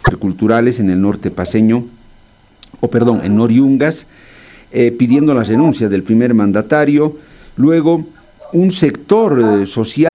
culturales en el norte paceño, en Noriungas, pidiendo la renuncia del primer mandatario. Luego, un sector social